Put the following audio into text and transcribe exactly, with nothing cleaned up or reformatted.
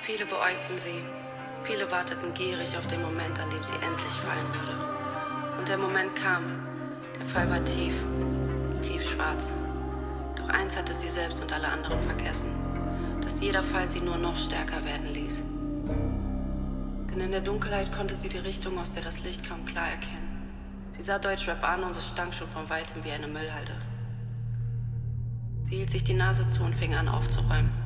Viele beäugten sie, viele warteten gierig auf den Moment, an dem sie endlich fallen würde. Und der Moment kam. Der Fall war tief, tief schwarz. Doch eins hatte sie selbst und alle anderen vergessen, dass jeder Fall sie nur noch stärker werden ließ. Denn in der Dunkelheit konnte sie die Richtung, aus der das Licht kam, klar erkennen. Sie sah Deutschrap an und es stank schon von weitem wie eine Müllhalde. Sie hielt sich die Nase zu und fing an aufzuräumen.